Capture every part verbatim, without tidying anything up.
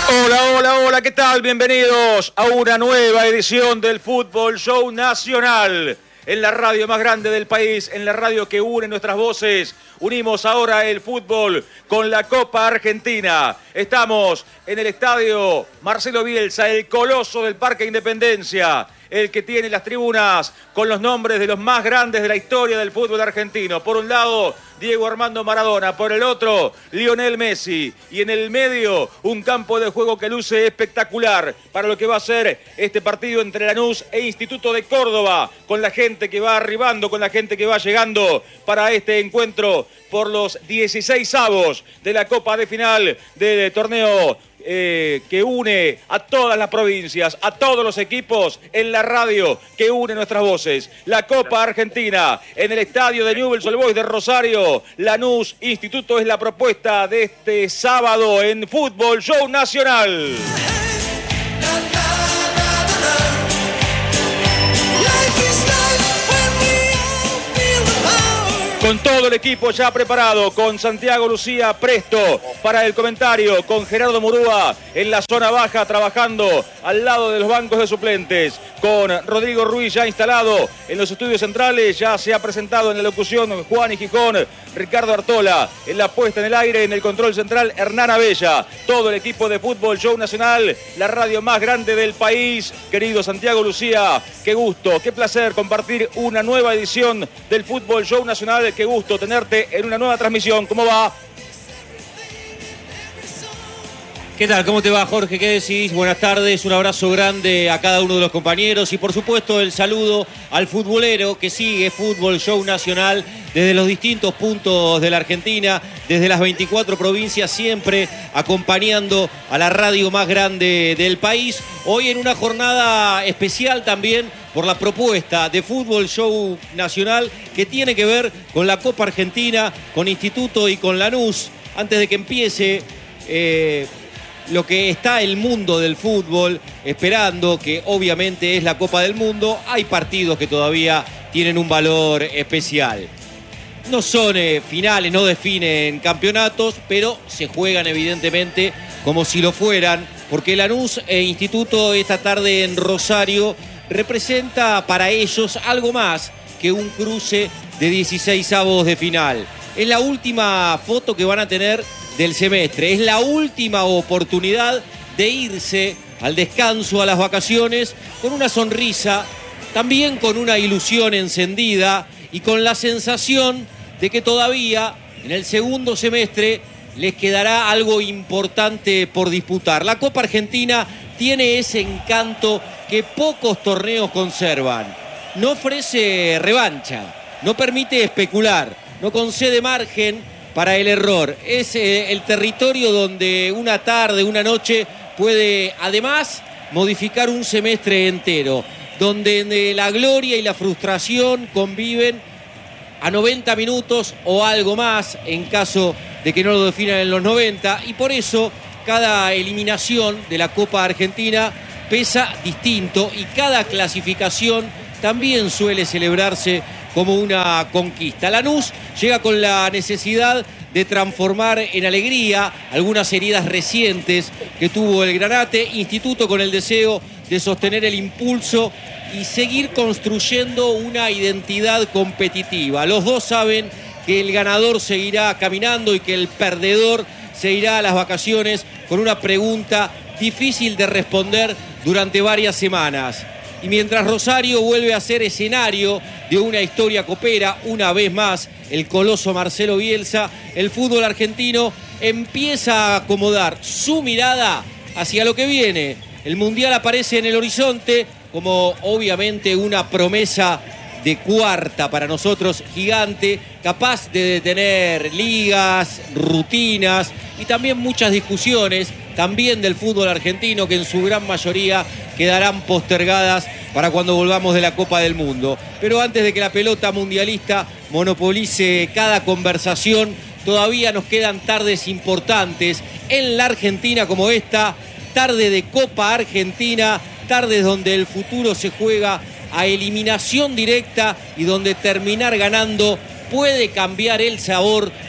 Hola, hola, hola, ¿qué tal? Bienvenidos a una nueva edición del Fútbol Show Nacional. En la radio más grande del país, en la radio que une nuestras voces. Unimos ahora el fútbol con la Copa Argentina. Estamos en el estadio Marcelo Bielsa, el coloso del Parque Independencia, el que tiene las tribunas con los nombres de los más grandes de la historia del fútbol argentino. Por un lado, Diego Armando Maradona, por el otro, Lionel Messi. Y en el medio, un campo de juego que luce espectacular para lo que va a ser este partido entre Lanús e Instituto de Córdoba, con la gente que va arribando, con la gente que va llegando para este encuentro por los dieciseisavos de la Copa de Final del torneo Eh, que une a todas las provincias, a todos los equipos en la radio que une nuestras voces. La Copa Argentina en el estadio de Newell's Old Boys de Rosario. Lanús Instituto es la propuesta de este sábado en Fútbol Show Nacional. Con todo el equipo ya preparado, con Santiago Lucía presto para el comentario, con Gerardo Murúa en la zona baja trabajando al lado de los bancos de suplentes, con Rodrigo Ruiz ya instalado en los estudios centrales, ya se ha presentado en la locución Juan y Gijón, Ricardo Artola en la puesta en el aire, en el control central Hernán Abella, todo el equipo de Fútbol Show Nacional, la radio más grande del país. Querido Santiago Lucía, qué gusto, qué placer compartir una nueva edición del Fútbol Show Nacional. Qué gusto tenerte en una nueva transmisión. ¿Cómo va? ¿Qué tal? ¿Cómo te va, Jorge? ¿Qué decís? Buenas tardes, un abrazo grande a cada uno de los compañeros y por supuesto el saludo al futbolero que sigue Fútbol Show Nacional desde los distintos puntos de la Argentina, desde las veinticuatro provincias, siempre acompañando a la radio más grande del país. Hoy en una jornada especial también por la propuesta de Fútbol Show Nacional que tiene que ver con la Copa Argentina, con Instituto y con Lanús. Antes de que empiece eh, lo que está el mundo del fútbol esperando, que obviamente es la Copa del Mundo, hay partidos que todavía tienen un valor especial. No son eh, finales, no definen campeonatos, pero se juegan evidentemente como si lo fueran, porque Lanús e Instituto esta tarde en Rosario representa para ellos algo más que un cruce de dieciseisavos de final. Es la última foto que van a tener del semestre, es la última oportunidad de irse al descanso, a las vacaciones, con una sonrisa, también con una ilusión encendida y con la sensación de que todavía en el segundo semestre les quedará algo importante por disputar. La Copa Argentina tiene ese encanto que pocos torneos conservan. No ofrece revancha, no permite especular, no concede margen para el error. Es eh, el territorio donde una tarde, una noche puede además modificar un semestre entero, donde la gloria y la frustración conviven a noventa minutos o algo más en caso de que no lo definan en los noventa, y por eso cada eliminación de la Copa Argentina pesa distinto y cada clasificación también suele celebrarse como una conquista. Lanús llega con la necesidad de transformar en alegría algunas heridas recientes que tuvo el Granate. Instituto con el deseo de sostener el impulso y seguir construyendo una identidad competitiva. Los dos saben que el ganador seguirá caminando y que el perdedor se irá a las vacaciones con una pregunta difícil de responder durante varias semanas. Y mientras Rosario vuelve a ser escenario de una historia copera, una vez más, el coloso Marcelo Bielsa, el fútbol argentino empieza a acomodar su mirada hacia lo que viene. El Mundial aparece en el horizonte como obviamente una promesa de cuarta para nosotros gigante, capaz de detener ligas, rutinas y también muchas discusiones, también del fútbol argentino, que en su gran mayoría quedarán postergadas para cuando volvamos de la Copa del Mundo. Pero antes de que la pelota mundialista monopolice cada conversación, todavía nos quedan tardes importantes en la Argentina como esta, tarde de Copa Argentina, tardes donde el futuro se juega a eliminación directa y donde terminar ganando puede cambiar el sabor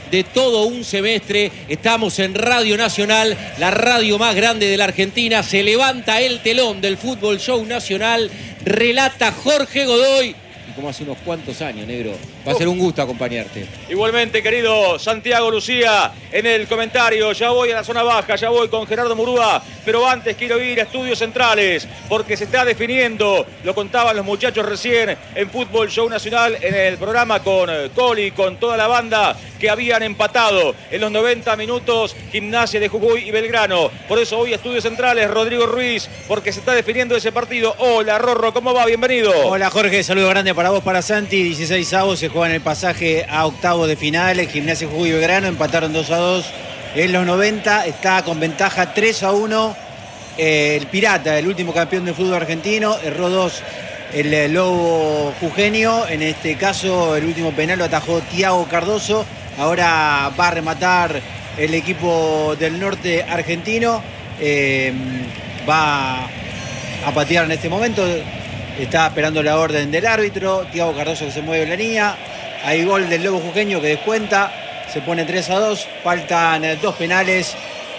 de todo un semestre. Estamos en Radio Nacional, la radio más grande de la Argentina. Se levanta el telón del Fútbol Show Nacional. Relata Jorge Godoy. Y como hace unos cuantos años, negro. Va a ser un gusto acompañarte. Igualmente, querido Santiago Lucía, en el comentario. Ya voy a la zona baja, ya voy con Gerardo Murúa, pero antes quiero ir a Estudios Centrales, porque se está definiendo, lo contaban los muchachos recién en Fútbol Show Nacional, en el programa con Coli, con toda la banda, que habían empatado en los noventa minutos Gimnasia de Jujuy y Belgrano. Por eso voy a Estudios Centrales, Rodrigo Ruiz, porque se está definiendo ese partido. Hola, Rorro, ¿cómo va? Bienvenido. Hola, Jorge, saludo grande para vos, para Santi. dieciséis avos, se juegan el pasaje a octavos de final. El Gimnasia Jujuy y Belgrano empataron dos a dos en los noventa. Está con ventaja tres a uno. Eh, el Pirata, el último campeón del fútbol argentino, erró dos el, el Lobo Jujeño. En este caso, el último penal lo atajó Thiago Cardoso. Ahora va a rematar el equipo del norte argentino. Eh, va a patear en este momento. Está esperando la orden del árbitro. Thiago Cardoso que se mueve en la línea. Hay gol del Lobo Jujeño que descuenta. Se pone tres a dos. Faltan dos penales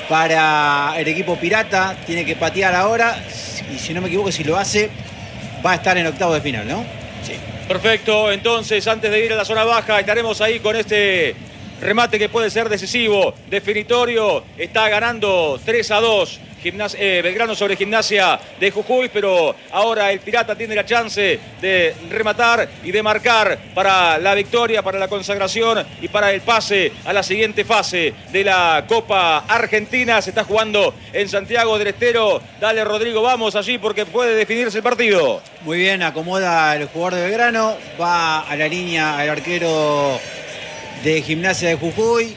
para el equipo Pirata. Tiene que patear ahora. Y si no me equivoco, si lo hace, va a estar en octavo de final, ¿no? Sí. Perfecto. Entonces, antes de ir a la zona baja, estaremos ahí con este remate que puede ser decisivo, definitorio. Está ganando tres a dos. Gimnasia, eh, Belgrano sobre Gimnasia de Jujuy, pero ahora el Pirata tiene la chance de rematar y de marcar para la victoria, para la consagración y para el pase a la siguiente fase de la Copa Argentina. Se está jugando en Santiago del Estero. Dale, Rodrigo, vamos allí porque puede definirse el partido. Muy bien, acomoda el jugador de Belgrano, va a la línea el arquero de Gimnasia de Jujuy.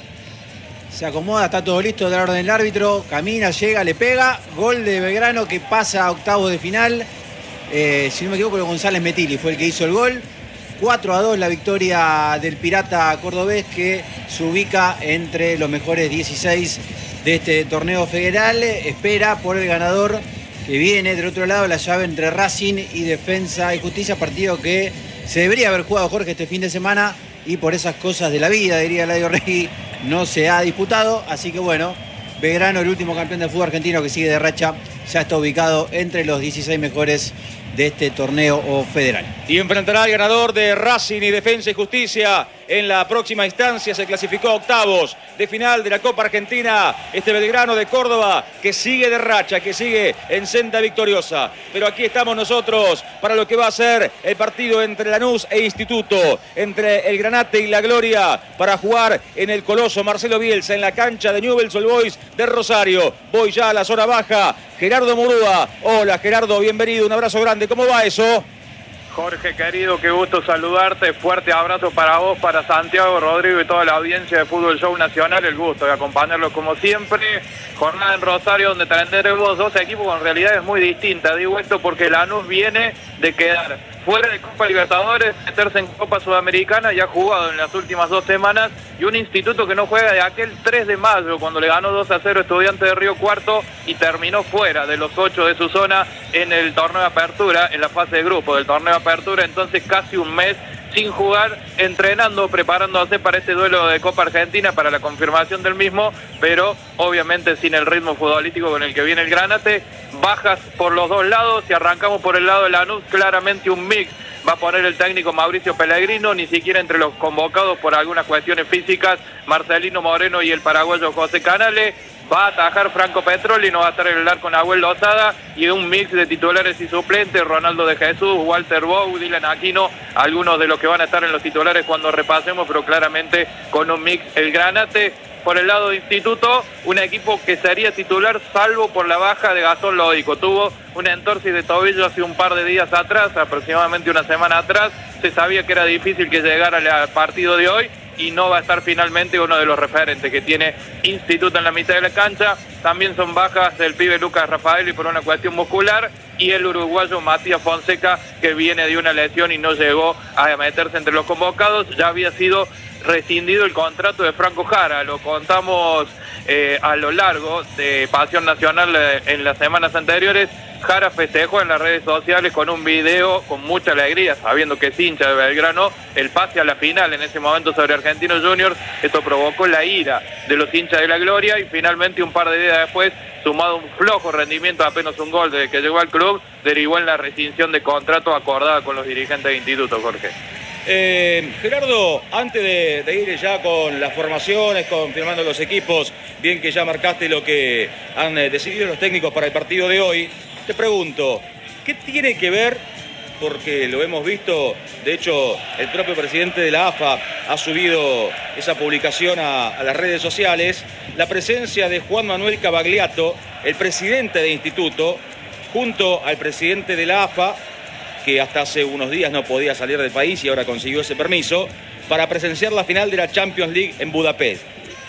Se acomoda, está todo listo de la orden del árbitro. Camina, llega, le pega. Gol de Belgrano que pasa a octavos de final. Eh, si no me equivoco, González Metilli fue el que hizo el gol. cuatro a dos la victoria del Pirata cordobés, que se ubica entre los mejores dieciséis de este torneo federal. Espera por el ganador que viene del otro lado, la llave entre Racing y Defensa y Justicia. Partido que se debería haber jugado, Jorge, este fin de semana. Y por esas cosas de la vida, diría Eladio Rey, no se ha disputado. Así que bueno, Belgrano, el último campeón del fútbol argentino que sigue de racha, ya está ubicado entre los dieciséis mejores de este torneo federal. Y enfrentará al ganador de Racing y Defensa y Justicia en la próxima instancia. Se clasificó a octavos de final de la Copa Argentina este Belgrano de Córdoba, que sigue de racha, que sigue en senda victoriosa. Pero aquí estamos nosotros para lo que va a ser el partido entre Lanús e Instituto, entre el Granate y la Gloria, para jugar en el Coloso Marcelo Bielsa, en la cancha de Newell's Old Boys de Rosario. Voy ya a la zona baja. Gerardo Murúa. Hola, Gerardo, bienvenido, un abrazo grande. ¿Cómo va eso? Jorge, querido, qué gusto saludarte. Fuerte abrazo para vos, para Santiago, Rodrigo y toda la audiencia de Fútbol Show Nacional. El gusto de acompañarlos como siempre. Jornada en Rosario donde tendremos dos equipos con realidades muy distintas. Digo esto porque Lanús viene de quedar fuera de Copa Libertadores, meterse en Copa Sudamericana, ya ha jugado en las últimas dos semanas, y un Instituto que no juega de aquel tres de mayo, cuando le ganó dos a cero Estudiantes de Río Cuarto y terminó fuera de los ocho de su zona en el torneo de apertura, en la fase de grupo del torneo de apertura. Entonces casi un mes sin jugar, entrenando, preparándose para este duelo de Copa Argentina, para la confirmación del mismo, pero obviamente sin el ritmo futbolístico con el que viene el Granate. Bajas por los dos lados. Si arrancamos por el lado de Lanús, claramente un mix va a poner el técnico Mauricio Pellegrino, ni siquiera entre los convocados por algunas cuestiones físicas, Marcelino Moreno y el paraguayo José Canale. Va a atajar Franco Petroli, no va a estar el arco con Nahuel Lozada, y un mix de titulares y suplentes, Ronaldo de Jesús, Walter Bou, Dylan Aquino, algunos de los que van a estar en los titulares cuando repasemos, pero claramente con un mix el Granate. Por el lado de Instituto, un equipo que sería titular salvo por la baja de Gastón Lódico. Tuvo una entorsis de tobillo hace un par de días atrás, aproximadamente una semana atrás. Se sabía que era difícil que llegara al partido de hoy y no va a estar finalmente uno de los referentes que tiene Instituto en la mitad de la cancha. También son bajas del pibe Lucas Rafaeli por una cuestión muscular, y el uruguayo Matías Fonseca, que viene de una lesión y no llegó a meterse entre los convocados. Ya había sido rescindido el contrato de Franco Jara, lo contamos eh, a lo largo de Pasión Nacional eh, en las semanas anteriores, Jara festejó en las redes sociales con un video con mucha alegría, sabiendo que es hincha de Belgrano, el pase a la final en ese momento sobre Argentinos Juniors. Esto provocó la ira de los hinchas de la Gloria y finalmente un par de días después, sumado a un flojo rendimiento, apenas un gol desde que llegó al club, derivó en la rescisión de contrato acordada con los dirigentes del instituto, Jorge. Eh, Gerardo, antes de, de ir ya con las formaciones, confirmando los equipos, bien que ya marcaste lo que han eh, decidido los técnicos para el partido de hoy, te pregunto, ¿qué tiene que ver? Porque lo hemos visto, de hecho, el propio presidente de la A F A ha subido esa publicación a, a las redes sociales, la presencia de Juan Manuel Cavagliato, el presidente de instituto, junto al presidente de la A F A, que hasta hace unos días no podía salir del país y ahora consiguió ese permiso, para presenciar la final de la Champions League en Budapest.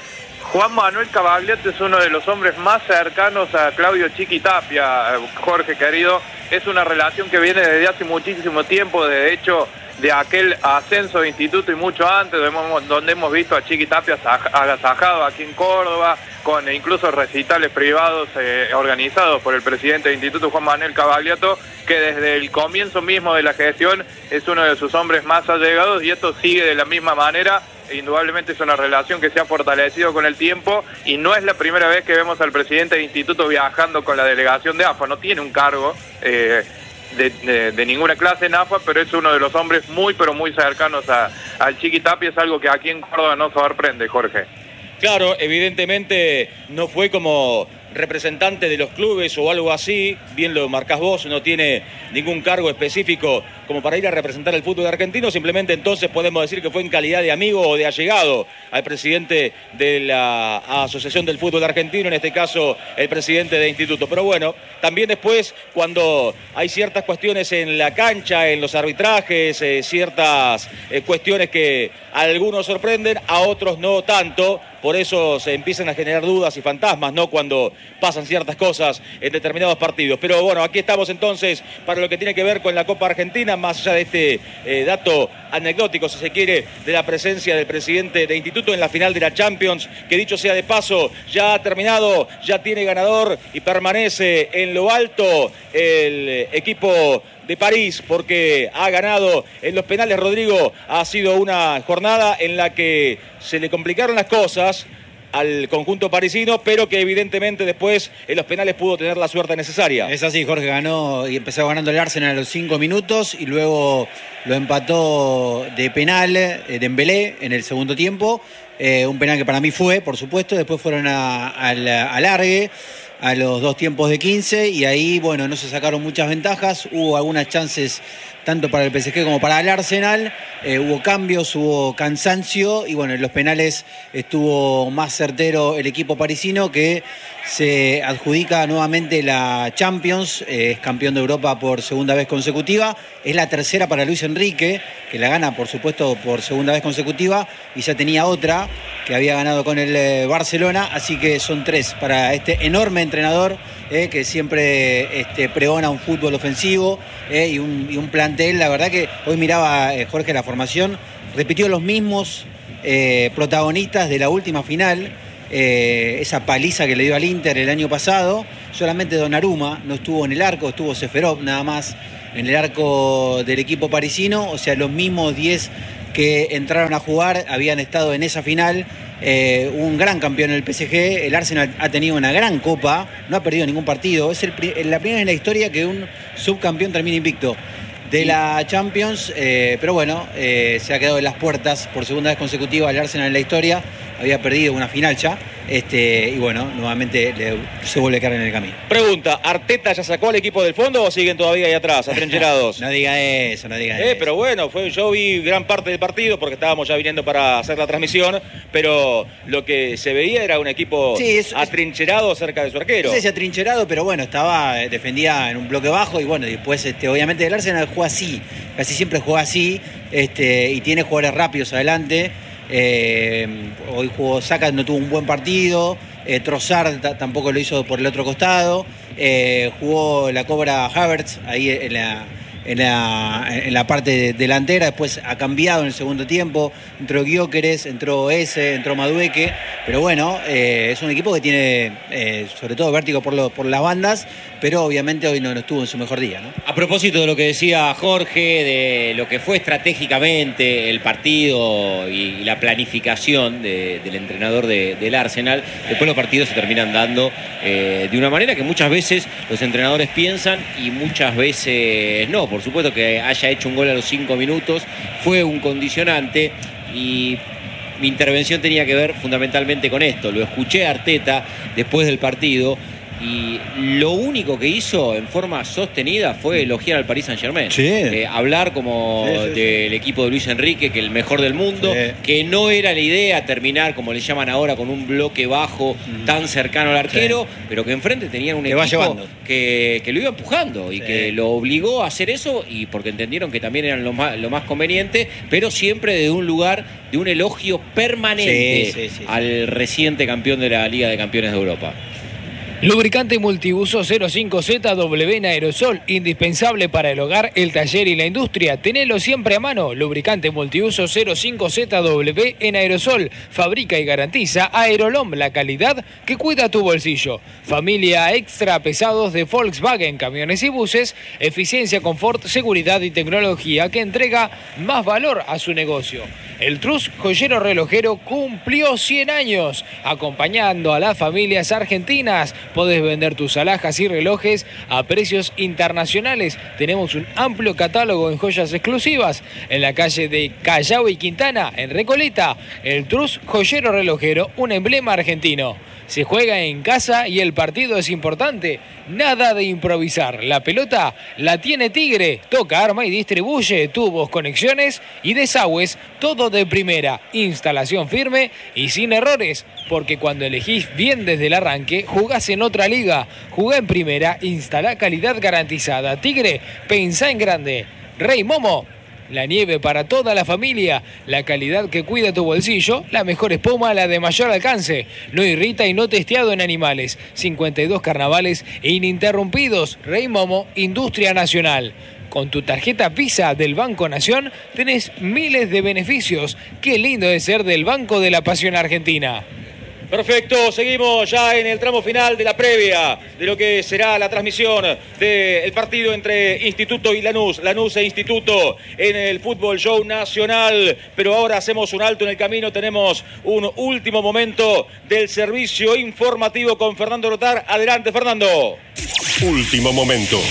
Juan Manuel Cavagliato es uno de los hombres más cercanos a Claudio Chiqui Tapia, Jorge querido. Es una relación que viene desde hace muchísimo tiempo, de hecho, de aquel ascenso de instituto y mucho antes, donde hemos visto a Chiqui Tapia agasajado aquí en Córdoba, con incluso recitales privados eh, organizados por el presidente del instituto, Juan Manuel Cavagliato, que desde el comienzo mismo de la gestión es uno de sus hombres más allegados, y esto sigue de la misma manera. Indudablemente es una relación que se ha fortalecido con el tiempo y no es la primera vez que vemos al presidente del instituto viajando con la delegación de A F A. No tiene un cargo eh, de, de, de ninguna clase en A F A, pero es uno de los hombres muy pero muy cercanos a, al Chiqui Tapia. Es algo que aquí en Córdoba no sorprende, Jorge. Claro, evidentemente no fue como representante de los clubes o algo así, bien lo marcás vos, no tiene ningún cargo específico como para ir a representar el fútbol argentino, simplemente entonces podemos decir que fue en calidad de amigo o de allegado al presidente de la Asociación del Fútbol Argentino, en este caso el presidente de instituto. Pero bueno, también después cuando hay ciertas cuestiones en la cancha, en los arbitrajes, eh, ciertas eh, cuestiones que a algunos sorprenden, a otros no tanto, por eso se empiezan a generar dudas y fantasmas, ¿no? Cuando pasan ciertas cosas en determinados partidos. Pero bueno, aquí estamos entonces para lo que tiene que ver con la Copa Argentina, más allá de este eh, dato anecdótico, si se quiere, de la presencia del presidente de instituto en la final de la Champions, que dicho sea de paso, ya ha terminado, ya tiene ganador y permanece en lo alto el equipo de París, porque ha ganado en los penales. Rodrigo, ha sido una jornada en la que se le complicaron las cosas al conjunto parisino, pero que evidentemente después en los penales pudo tener la suerte necesaria. Es así, Jorge ganó y empezó ganando el Arsenal a los cinco minutos y luego lo empató de penal eh, Dembélé en el segundo tiempo, eh, un penal que para mí fue, por supuesto. Después fueron a, a, la, a largue a los dos tiempos de quince y ahí, bueno, no se sacaron muchas ventajas, hubo algunas chances tanto para el P S G como para el Arsenal, eh, hubo cambios, hubo cansancio y bueno, en los penales estuvo más certero el equipo parisino, que se adjudica nuevamente la Champions, eh, es campeón de Europa por segunda vez consecutiva, es la tercera para Luis Enrique, que la gana por supuesto por segunda vez consecutiva y ya tenía otra que había ganado con el eh, Barcelona, así que son tres para este enorme entrenador eh, que siempre este, pregona un fútbol ofensivo eh, y, un, y un plantel. La verdad que hoy miraba eh, Jorge la formación, repitió los mismos eh, protagonistas de la última final, eh, esa paliza que le dio al Inter el año pasado. Solamente Donnarumma no estuvo en el arco, estuvo Seferov nada más en el arco del equipo parisino, o sea, los mismos diez que entraron a jugar habían estado en esa final. Eh, un gran campeón el P S G, el Arsenal ha tenido una gran copa, no ha perdido ningún partido, es el, la primera en la historia que un subcampeón termina invicto de la Champions, eh, pero bueno, eh, se ha quedado en las puertas por segunda vez consecutiva el Arsenal en la historia, había perdido una final ya, este, y bueno, nuevamente le, se vuelve a quedar en el camino. Pregunta, ¿Arteta ya sacó al equipo del fondo o siguen todavía ahí atrás, atrincherados? No diga eso, no diga eh, eso. Pero bueno, fue, yo vi gran parte del partido porque estábamos ya viniendo para hacer la transmisión, pero lo que se veía era un equipo sí, es, atrincherado cerca de su arquero. No sé si atrincherado, pero bueno, estaba, defendía en un bloque bajo y bueno, después este, obviamente el Arsenal juega así, casi siempre juega así, este, y tiene jugadores rápidos adelante. Eh, hoy jugó Saka, no tuvo un buen partido, eh, Trossard t- tampoco lo hizo por el otro costado, eh, jugó la cobra Havertz ahí en la, en la, en la parte delantera, después ha cambiado en el segundo tiempo, entró Gyökeres, entró Eze, entró Madueke, pero bueno, eh, es un equipo que tiene eh, sobre todo vértigo por, lo, por las bandas, pero obviamente hoy no, no estuvo en su mejor día, ¿no? A propósito de lo que decía Jorge, de lo que fue estratégicamente el partido y, y la planificación de, del entrenador de, del Arsenal, después los partidos se terminan dando eh, de una manera que muchas veces los entrenadores piensan y muchas veces no. Por supuesto que haya hecho un gol a los cinco minutos fue un condicionante, y mi intervención tenía que ver fundamentalmente con esto. Lo escuché a Arteta después del partido y lo único que hizo en forma sostenida fue elogiar al Paris Saint-Germain. Sí. Eh, hablar como sí, sí, del sí. equipo de Luis Enrique, que el mejor del mundo, Sí. que no era la idea terminar, como le llaman ahora, con un bloque bajo mm. tan cercano al arquero, sí. pero que enfrente tenían un que equipo que, que lo iba empujando y sí. que lo obligó a hacer eso, y porque entendieron que también eran lo más, lo más conveniente, pero siempre desde un lugar de un elogio permanente sí, sí, sí, sí. al reciente campeón de la Liga de Campeones de Europa. Lubricante multiuso cero cinco Z W en aerosol, indispensable para el hogar, el taller y la industria. Tenelo siempre a mano. Lubricante multiuso cero cinco Z W en aerosol. Fabrica y garantiza Aerolom, la calidad que cuida tu bolsillo. Familia extra pesados de Volkswagen, camiones y buses. Eficiencia, confort, seguridad y tecnología que entrega más valor a su negocio. El Trus Joyero Relojero cumplió cien años, acompañando a las familias argentinas. Podés vender tus alhajas y relojes a precios internacionales. Tenemos un amplio catálogo en joyas exclusivas en la calle de Callao y Quintana, en Recoleta. El Trus Joyero Relojero, un emblema argentino. Se juega en casa y el partido es importante. Nada de improvisar. La pelota la tiene Tigre. Toca, arma y distribuye tubos, conexiones y desagües. Todo de primera. Instalación firme y sin errores. Porque cuando elegís bien desde el arranque, jugás en otra liga. Jugá en primera, instalá calidad garantizada. Tigre, pensá en grande. Rey Momo. La nieve para toda la familia, la calidad que cuida tu bolsillo, la mejor espuma, la de mayor alcance. No irrita y no testeado en animales. cincuenta y dos carnavales ininterrumpidos. Rey Momo, Industria Nacional. Con tu tarjeta Visa del Banco Nación tenés miles de beneficios. Qué lindo es ser del Banco de la Pasión Argentina. Perfecto, seguimos ya en el tramo final de la previa de lo que será la transmisión del partido entre Instituto y Lanús, Lanús e Instituto en el Fútbol Show Nacional, pero ahora hacemos un alto en el camino, tenemos un último momento del servicio informativo con Fernando Lotar. Adelante, Fernando. Último momento.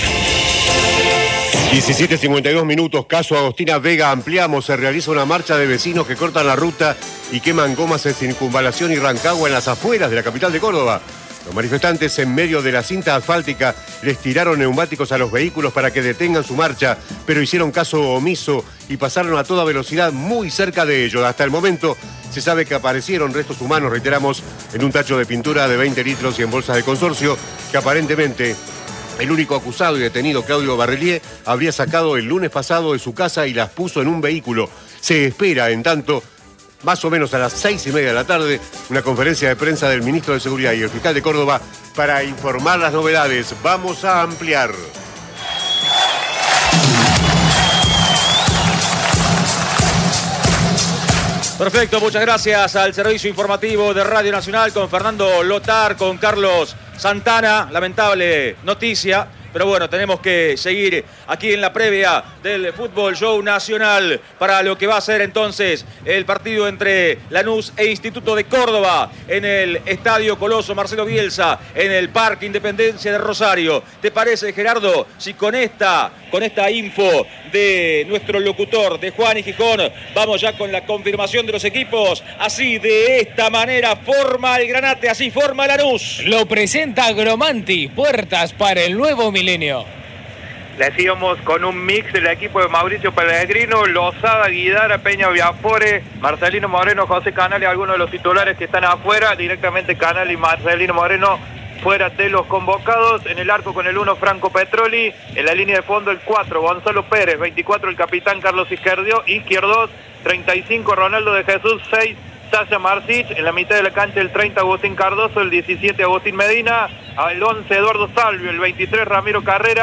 diecisiete cincuenta y dos minutos, caso Agostina Vega, ampliamos, se realiza una marcha de vecinos que cortan la ruta y queman gomas en Circunvalación y Rancagua en las afueras de la capital de Córdoba. Los manifestantes en medio de la cinta asfáltica les tiraron neumáticos a los vehículos para que detengan su marcha, pero hicieron caso omiso y pasaron a toda velocidad muy cerca de ellos. Hasta el momento se sabe que aparecieron restos humanos, reiteramos, en un tacho de pintura de veinte litros y en bolsas de consorcio que aparentemente el único acusado y detenido, Claudio Barrelier, habría sacado el lunes pasado de su casa y las puso en un vehículo. Se espera, en tanto, más o menos a las seis y media de la tarde, una conferencia de prensa del ministro de Seguridad y el fiscal de Córdoba para informar las novedades. Vamos a ampliar. Perfecto, muchas gracias al servicio informativo de Radio Nacional con Fernando Lotar, con Carlos Santana. Lamentable noticia, pero bueno, tenemos que seguir aquí en la previa del Fútbol Show Nacional para lo que va a ser entonces el partido entre Lanús e Instituto de Córdoba en el Estadio Coloso Marcelo Bielsa, en el Parque Independencia de Rosario. ¿Te parece, Gerardo, si con esta, con esta info de nuestro locutor, de Juan y Gijón, vamos ya con la confirmación de los equipos? Así, de esta manera, forma el Granate, así forma Lanús. Lo presenta Gromanti, puertas para el nuevo milenio. Le decíamos con un mix del equipo de Mauricio Pellegrino, Lozada, Guidara, Peña, Viafore, Marcelino Moreno, José Canal y algunos de los titulares que están afuera. Directamente Canal y Marcelino Moreno fuera de los convocados. En el arco con el uno, Franco Petroli. En la línea de fondo el cuatro, Gonzalo Pérez. veinticuatro, el capitán Carlos Izquierdo. Izquierdos, treinta y cinco, Ronaldo de Jesús. seis, Sasha Marcich. En la mitad de la cancha el treinta, Agustín Cardoso. El diecisiete, Agustín Medina. El once, Eduardo Salvio. El veintitrés, Ramiro Carrera.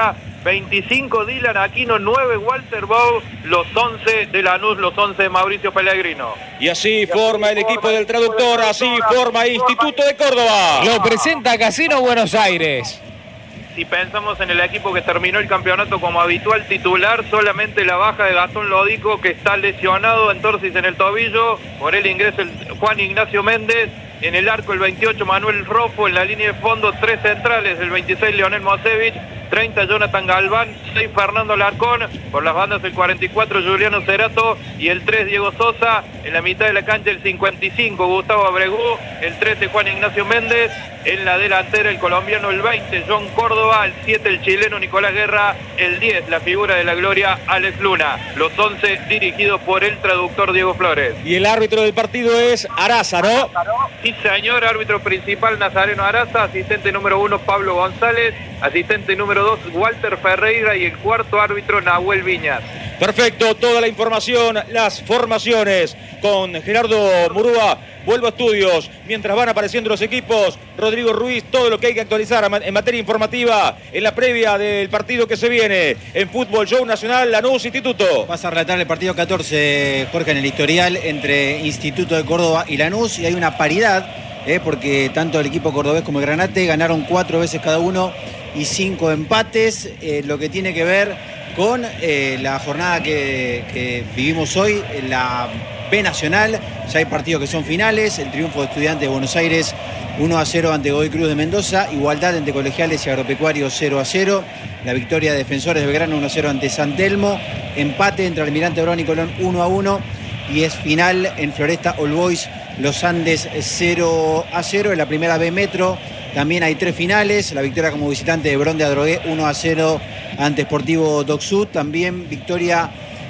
veinticinco Dylan Aquino, nueve Walter Bow, los once de Lanús, los once de Mauricio Pellegrino. Y así forma el equipo del traductor, así forma Instituto de Córdoba. Lo presenta Casino Buenos Aires. Si pensamos en el equipo que terminó el campeonato como habitual titular, solamente la baja de Gastón Lodico, que está lesionado en torsis en el tobillo. Por él ingresa el Juan Ignacio Méndez. En el arco el veintiocho Manuel Rofo, en la línea de fondo tres centrales, el veintiséis Leonel Mosevich, treinta Jonathan Galván, seis Fernando Larcón, por las bandas el cuarenta y cuatro Juliano Cerato y el tres Diego Sosa, en la mitad de la cancha el cincuenta y cinco Gustavo Abregú, el trece Juan Ignacio Méndez, en la delantera el colombiano el veinte John Córdoba, el siete el chileno Nicolás Guerra, el diez la figura de la gloria Alex Luna, los once dirigidos por el traductor Diego Flores. Y el árbitro del partido es Araza, ¿no? Sí, señor, árbitro principal Nazareno Araza, asistente número uno Pablo González, asistente número dos Walter Ferreira y el cuarto árbitro Nahuel Viñas. Perfecto, toda la información, las formaciones con Gerardo Murúa. Vuelvo a estudios, mientras van apareciendo los equipos, Rodrigo Ruiz, todo lo que hay que actualizar en materia informativa en la previa del partido que se viene en Fútbol Show Nacional, Lanús Instituto. Vas a relatar el partido catorce, Jorge, en el historial entre Instituto de Córdoba y Lanús, y hay una paridad, eh, porque tanto el equipo cordobés como el Granate ganaron cuatro veces cada uno y cinco empates, eh, lo que tiene que ver con eh, la jornada que, que vivimos hoy, la B Nacional. Ya hay partidos que son finales, el triunfo de Estudiantes de Buenos Aires uno a cero ante Godoy Cruz de Mendoza, igualdad entre Colegiales y Agropecuarios cero a cero, la victoria de Defensores de Belgrano uno a cero ante San Telmo, empate entre Almirante Brown y Colón uno a uno, y es final en Floresta All Boys Los Andes cero a cero. En la primera B Metro también hay tres finales, la victoria como visitante de Bron de Adrogué uno a cero ante Sportivo Doc Sud, también victoria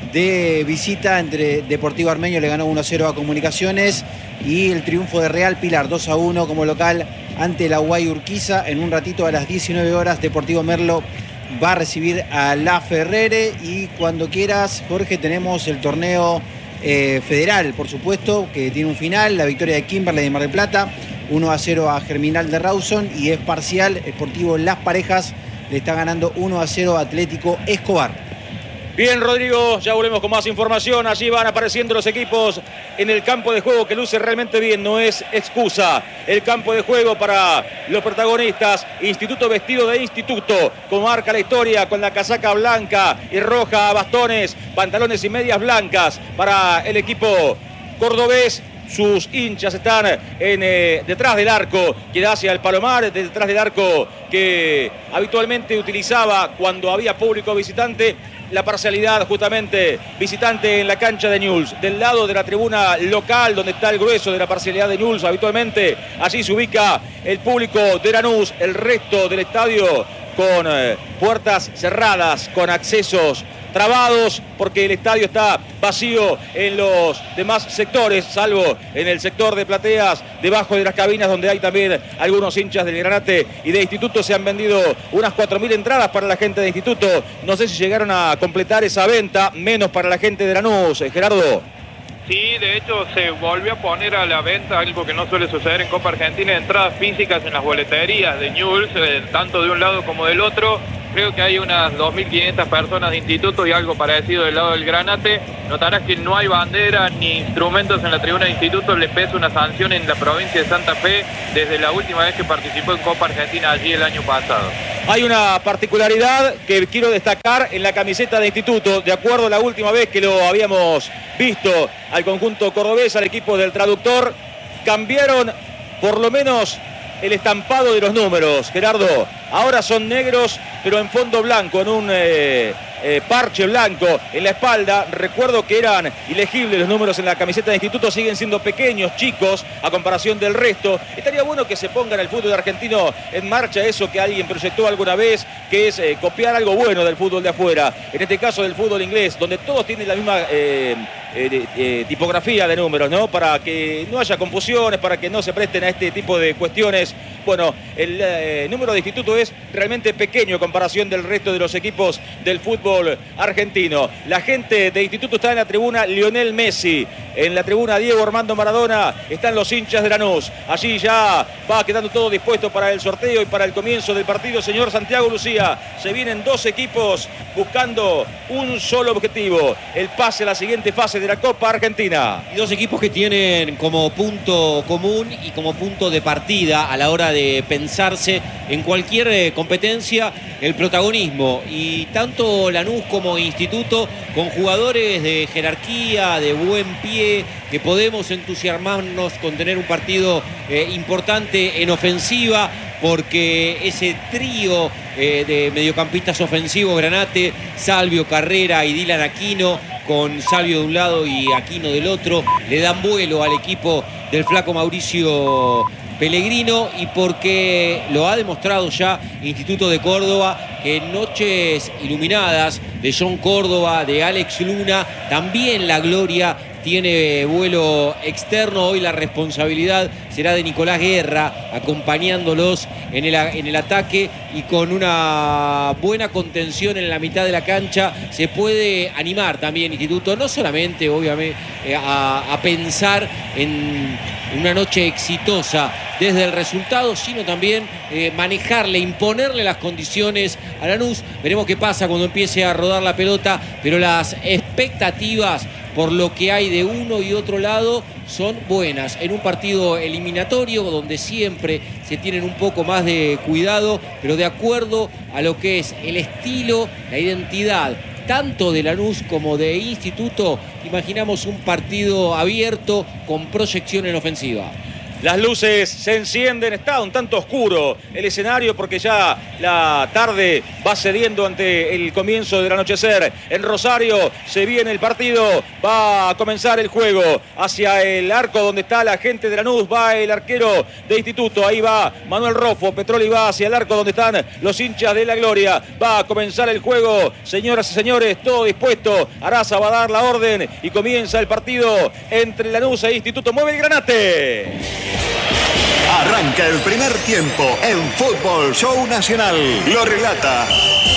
de visita entre Deportivo Armenio, le ganó uno a cero a Comunicaciones, y el triunfo de Real Pilar dos a uno como local ante la Guay Urquiza. En un ratito a las diecinueve horas Deportivo Merlo va a recibir a La Ferrere, y cuando quieras, Jorge, tenemos el torneo eh, federal, por supuesto, que tiene un final, la victoria de Kimberley de Mar del Plata uno a cero a Germinal de Rawson, y es parcial, Sportivo Las Parejas le está ganando uno a cero a Atlético Escobar. Bien, Rodrigo, ya volvemos con más información. Allí van apareciendo los equipos en el campo de juego, que luce realmente bien, no es excusa. El campo de juego para los protagonistas. Instituto vestido de instituto, como marca la historia, con la casaca blanca y roja, bastones, pantalones y medias blancas para el equipo cordobés. Sus hinchas están en, eh, detrás del arco que da hacia el Palomar, detrás del arco que habitualmente utilizaba cuando había público visitante. La parcialidad justamente visitante en la cancha de Newell's, del lado de la tribuna local donde está el grueso de la parcialidad de Newell's habitualmente. Allí se ubica el público de Lanús, el resto del estadio con eh, puertas cerradas, con accesos trabados, porque el estadio está vacío en los demás sectores, salvo en el sector de plateas, debajo de las cabinas, donde hay también algunos hinchas del Granate y de Instituto. Se han vendido unas cuatro mil entradas para la gente de Instituto. No sé si llegaron a completar esa venta, menos para la gente de Lanús. Gerardo. Sí, de hecho se volvió a poner a la venta algo que no suele suceder en Copa Argentina, entradas físicas en las boleterías de Newell's, eh, tanto de un lado como del otro. Creo que hay unas dos mil quinientas personas de Instituto y algo parecido del lado del Granate. Notarás que no hay bandera ni instrumentos en la tribuna de Instituto. Le pesa una sanción en la provincia de Santa Fe desde la última vez que participó en Copa Argentina allí el año pasado. Hay una particularidad que quiero destacar en la camiseta de Instituto. De acuerdo a la última vez que lo habíamos visto al conjunto cordobés, al equipo del traductor, cambiaron por lo menos el estampado de los números, Gerardo. Ahora son negros, pero en fondo blanco, en un eh, eh, parche blanco en la espalda. Recuerdo que eran ilegibles los números en la camiseta de Instituto, siguen siendo pequeños, chicos, a comparación del resto. Estaría bueno que se ponga en el fútbol argentino en marcha eso que alguien proyectó alguna vez, que es eh, copiar algo bueno del fútbol de afuera, en este caso del fútbol inglés, donde todos tienen la misma... Eh, eh, eh, tipografía de números, ¿no? Para que no haya confusiones, para que no se presten a este tipo de cuestiones. Bueno, el eh, número de Instituto es realmente pequeño en comparación del resto de los equipos del fútbol argentino. La gente de Instituto está en la tribuna Lionel Messi, en la tribuna Diego Armando Maradona están los hinchas de Lanús. Allí ya va quedando todo dispuesto para el sorteo y para el comienzo del partido. Señor Santiago Lucía, se vienen dos equipos buscando un solo objetivo, el pase a la siguiente fase de la Copa Argentina. Y dos equipos que tienen como punto común y como punto de partida a la hora de pensarse en cualquier eh, competencia el protagonismo, y tanto Lanús como Instituto con jugadores de jerarquía, de buen pie, que podemos entusiasmarnos con tener un partido eh, importante en ofensiva, porque ese trío eh, de mediocampistas ofensivos, Granate, Salvio, Carrera y Dylan Aquino, con Salvio de un lado y Aquino del otro, le dan vuelo al equipo del flaco Mauricio Pellegrino, y porque lo ha demostrado ya Instituto de Córdoba, que en noches iluminadas de John Córdoba, de Alex Luna, también la gloria tiene vuelo externo. Hoy la responsabilidad será de Nicolás Guerra, acompañándolos en el, en el ataque, y con una buena contención en la mitad de la cancha se puede animar también Instituto, no solamente obviamente a, a pensar en una noche exitosa desde el resultado, sino también eh, manejarle, imponerle las condiciones a Lanús. Veremos qué pasa cuando empiece a rodar la pelota, pero las expectativas por lo que hay de uno y otro lado son buenas. En un partido eliminatorio donde siempre se tienen un poco más de cuidado, pero de acuerdo a lo que es el estilo, la identidad tanto de Lanús como de Instituto, imaginamos un partido abierto con proyección en ofensiva. Las luces se encienden, está un tanto oscuro el escenario porque ya la tarde va cediendo ante el comienzo del anochecer. En Rosario se viene el partido, va a comenzar el juego hacia el arco donde está la gente de Lanús, va el arquero de Instituto, ahí va Manuel Rofo, Petroli va hacia el arco donde están los hinchas de la Gloria, va a comenzar el juego, señoras y señores, todo dispuesto, Araza va a dar la orden y comienza el partido entre Lanús e Instituto. Mueve el Granate. Arranca el primer tiempo en Fútbol Show Nacional. Lo relata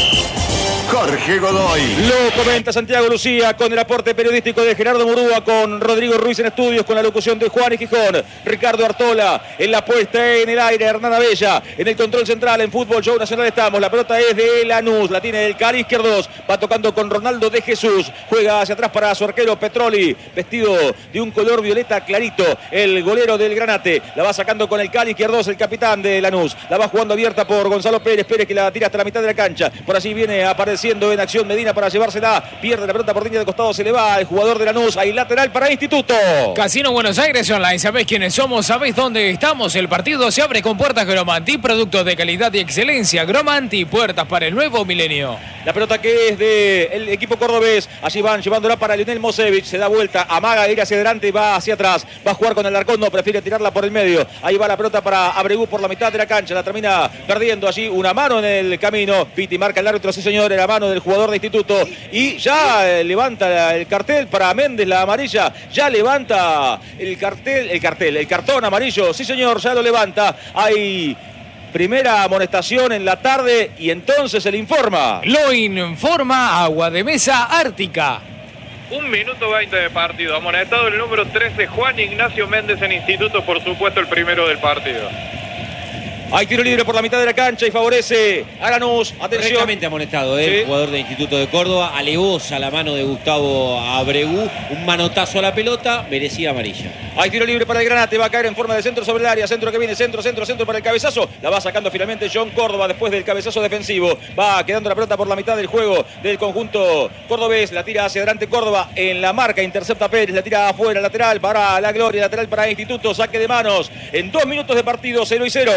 Jorge Godoy. Lo comenta Santiago Lucía con el aporte periodístico de Gerardo Murúa, con Rodrigo Ruiz en estudios, con la locución de Juan y Gijón, Ricardo Artola en la puesta en el aire, Hernán Abella en el control central. En Fútbol Show Nacional estamos, la pelota es de Lanús, la tiene el Cali izquierdos, va tocando con Ronaldo de Jesús, juega hacia atrás para su arquero Petroli, vestido de un color violeta clarito, el golero del Granate, la va sacando con el Cali izquierdos, el capitán de Lanús, la va jugando abierta por Gonzalo Pérez, Pérez que la tira hasta la mitad de la cancha, por allí viene apareciendo en acción Medina para llevársela, pierde la pelota por línea de costado, se le va el jugador de Lanús, hay lateral para Instituto. Casino Buenos Aires Online, ¿sabés quiénes somos? ¿Sabés dónde estamos? El partido se abre con puertas Gromanti, productos de calidad y excelencia. Gromanti, puertas para el nuevo milenio. La pelota que es del equipo cordobés, allí van llevándola para Lionel Mosevich, se da vuelta, amaga, ir hacia adelante y va hacia atrás, va a jugar con el Alarcón, no, prefiere tirarla por el medio, ahí va la pelota para Abregu por la mitad de la cancha, la termina perdiendo allí, una mano en el camino, Piti marca el árbitro, sí señor, la mano del jugador de Instituto, y ya levanta el cartel para Méndez, la amarilla, ya levanta el cartel, el cartel, el cartón amarillo, sí señor, ya lo levanta, hay primera amonestación en la tarde y entonces se le informa. Lo informa Agua de Mesa Ártica. Un minuto veinte de partido. Amonestado el número trece, Juan Ignacio Méndez en Instituto, por supuesto el primero del partido. Hay tiro libre por la mitad de la cancha y favorece a Lanús. Atención. Correctamente amonestado, ¿eh? Sí. El jugador de Instituto de Córdoba. Alevosa la mano de Gustavo Abregu. Un manotazo a la pelota. Merecía amarilla. Hay tiro libre para el Granate. Va a caer en forma de centro sobre el área. Centro que viene, centro, centro, centro para el cabezazo. La va sacando finalmente John Córdoba después del cabezazo defensivo. Va quedando la pelota por la mitad del juego del conjunto cordobés. La tira hacia adelante Córdoba en la marca. Intercepta Pérez. La tira afuera. Lateral para la Gloria. Lateral para Instituto. Saque de manos. En dos minutos de partido, cero y cero. Te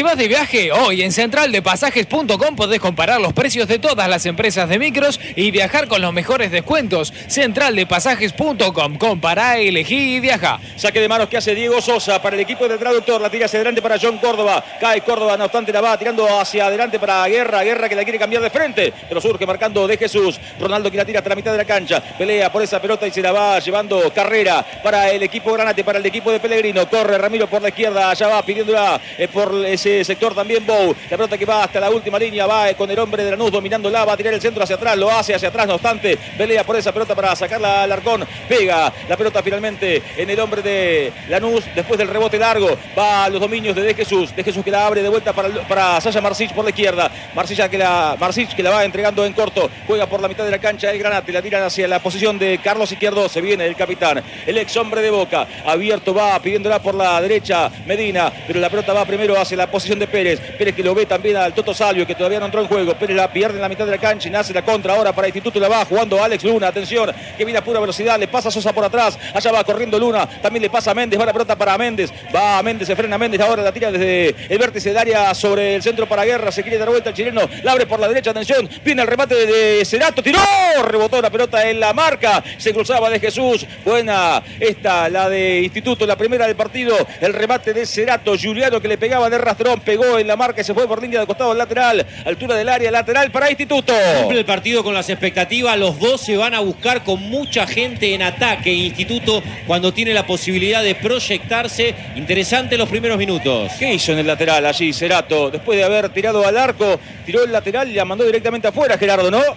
vas de viaje? Hoy en central de pasajes punto com podés comparar los precios de todas las empresas de micros y viajar con los mejores descuentos. central de pasajes punto com. Compará, elegí y viaja. Saque de manos que hace Diego Sosa para el equipo del traductor. La tira hacia adelante para John Córdoba. Cae Córdoba, no obstante la va tirando hacia adelante para Guerra. Guerra que la quiere cambiar de frente, pero surge marcando De Jesús. Ronaldo que la tira hasta la mitad de la cancha. Pelea por esa pelota y se la va llevando Carrera para el equipo Granate, para el equipo de Pellegrino. Corre Ramiro por la izquierda. Allá va pidiéndola eh, por ese sector también Bou. La pelota que va hasta la última línea. Va eh, con el hombre de Lanús dominándola. Va a tirar el centro hacia atrás. Lo hace hacia atrás. No obstante, pelea por esa pelota para sacarla al arcón. Pega la pelota finalmente en el hombre de Lanús. Después del rebote largo. Va a los dominios de De Jesús. De Jesús que la abre de vuelta para, para Sasha Marsic por la izquierda. Marsic que la, Marsic que la va entregando en corto. Juega por la mitad de la cancha el Granate. La tiran hacia la posición de Carlos Izquierdo. Se viene el capitán. El ex hombre de Boca. Abierto va pidiéndola por la derecha Medina. Pero la pelota va primero hacia la posición de Pérez. Pérez que lo ve también al Toto Salvio, que todavía no entró en juego. Pérez la pierde en la mitad de la cancha y nace la contra ahora para Instituto. La va jugando Alex Luna. Atención, que viene a pura velocidad. Le pasa a Sosa por atrás. Allá va corriendo Luna. También le pasa a Méndez. Va la pelota para Méndez. Va a Méndez. Se frena Méndez. Ahora la tira desde el vértice del área sobre el centro para Guerra. Se quiere dar vuelta el chileno. La abre por la derecha. Atención. Viene el remate de Cerato. Tiró. Rebotó la pelota en la marca. Se cruzaba De Jesús. Buena esta, la de Instituto. La primera del partido. El remate de Cerato. Juliano que le pegaba de rastrón. Pegó en la marca y se fue por línea de costado al lateral. Altura del área. Lateral para Instituto. Cumple el partido con las expectativas. Los dos se van a buscar con mucha gente en ataque. Instituto cuando tiene la posibilidad de proyectarse. Interesante los primeros minutos. ¿Qué hizo en el lateral allí Cerato? Después de haber tirado al arco, tiró el lateral y la mandó directamente afuera, Gerardo, ¿no?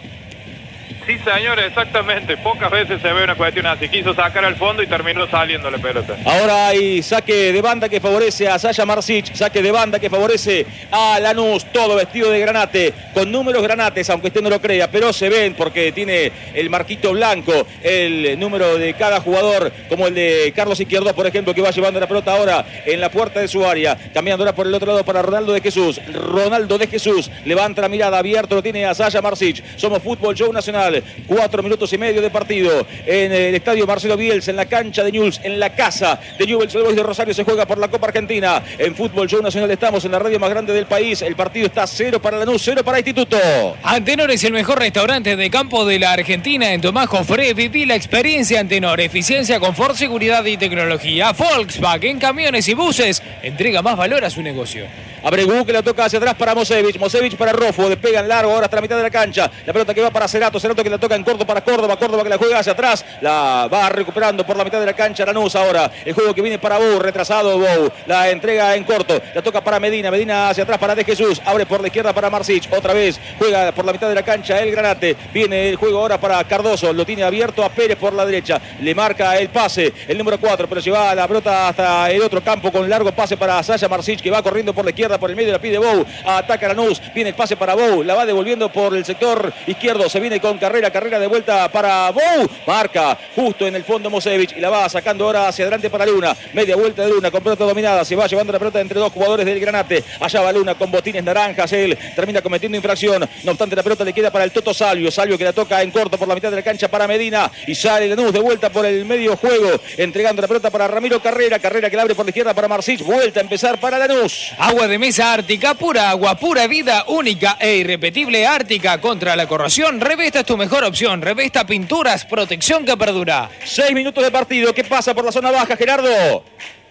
Sí, señor, exactamente. Pocas veces se ve una cuestión así. Quiso sacar al fondo y terminó saliendo la pelota. Ahora hay saque de banda que favorece a Sasha Marsic. Saque de banda que favorece a Lanús. Todo vestido de Granate. Con números Granates, aunque usted no lo crea. Pero se ven porque tiene el marquito blanco. El número de cada jugador. Como el de Carlos Izquierdo, por ejemplo, que va llevando la pelota ahora en la puerta de su área. Cambiando ahora por el otro lado para Ronaldo de Jesús. Ronaldo de Jesús levanta la mirada. Abierto lo tiene a Sasha Marsic. Somos Fútbol Show Nacional. Cuatro minutos y medio de partido en el estadio Marcelo Bielsa, en la cancha de Newell's, en la casa de Newell's Old Boys de Rosario. Se juega por la Copa Argentina. En Fútbol Show Nacional estamos en la radio más grande del país. El partido está cero para Lanús, cero para Instituto. Antenor es el mejor restaurante de campo de la Argentina. En Tomás Jofré viví la experiencia Antenor. Eficiencia, confort, seguridad y tecnología. Volkswagen, camiones y buses. Entrega más valor a su negocio. Abregu que la toca hacia atrás para Mosevich. Mosevich para Rofo. Despega en largo ahora hasta la mitad de la cancha. La pelota que va para Cerato. Cerato que la toca en corto para Córdoba. Córdoba que la juega hacia atrás. La va recuperando por la mitad de la cancha Lanús ahora. El juego que viene para Bou. Retrasado Bou. La entrega en corto. La toca para Medina. Medina hacia atrás para De Jesús. Abre por la izquierda para Marsic. Otra vez juega por la mitad de la cancha el Granate. Viene el juego ahora para Cardoso. Lo tiene abierto a Pérez por la derecha. Le marca el pase. El número cuatro. Pero lleva la pelota hasta el otro campo con largo pase para Sasha Marsic que va corriendo por la izquierda. Por el medio la pide Bou. Ataca Lanús. Viene el pase para Bou. La va devolviendo por el sector izquierdo. Se viene con carrera. Carrera de vuelta para Bou. Marca justo en el fondo Mosevich. Y la va sacando ahora hacia adelante para Luna. Media vuelta de Luna con pelota dominada. Se va llevando la pelota entre dos jugadores del Granate. Allá va Luna con botines naranjas. Él termina cometiendo infracción. No obstante la pelota le queda para el Toto Salvio. Salvio que la toca en corto por la mitad de la cancha para Medina. Y sale Lanús de vuelta por el medio juego. Entregando la pelota para Ramiro Carrera. Carrera que la abre por la izquierda para Marsic. Vuelta a empezar para Lanús. Agua de mesa Ártica, pura agua, pura vida, única e irrepetible. Ártica contra la corrosión. Revesta es tu mejor opción. Revesta Pinturas, protección que perdura. Seis minutos de partido. ¿Qué pasa por la zona baja, Gerardo?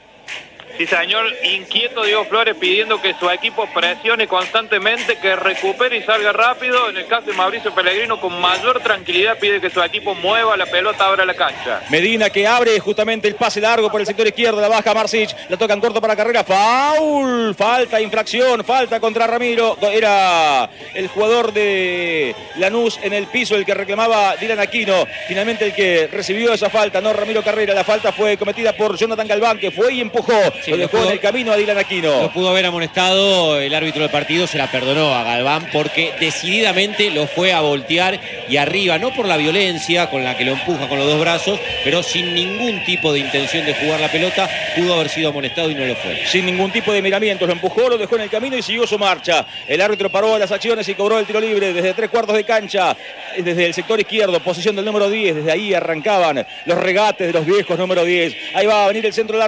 Sí, señor, inquieto Diego Flores pidiendo que su equipo presione constantemente, que recupere y salga rápido. En el caso de Mauricio Pellegrino, con mayor tranquilidad pide que su equipo mueva la pelota, abra la cancha. Medina que abre justamente el pase largo por el sector izquierdo, la baja Marsic, la toca en corto para Carrera, foul, falta, infracción, falta contra Ramiro. Era el jugador de Lanús en el piso el que reclamaba Dylan Aquino, finalmente el que recibió esa falta, no Ramiro Carrera. La falta fue cometida por Jonathan Galván, que fue y empujó. Sí, lo dejó pudo, en el camino a Dylan Aquino. Lo pudo haber amonestado el árbitro del partido, se la perdonó a Galván porque decididamente lo fue a voltear y arriba, no por la violencia con la que lo empuja con los dos brazos, pero sin ningún tipo de intención de jugar la pelota, pudo haber sido amonestado y no lo fue. Sin ningún tipo de miramientos, lo empujó, lo dejó en el camino y siguió su marcha. El árbitro paró las acciones y cobró el tiro libre desde tres cuartos de cancha, desde el sector izquierdo, posición del número diez. Desde ahí arrancaban los regates de los viejos número diez. Ahí va a venir el centro largo.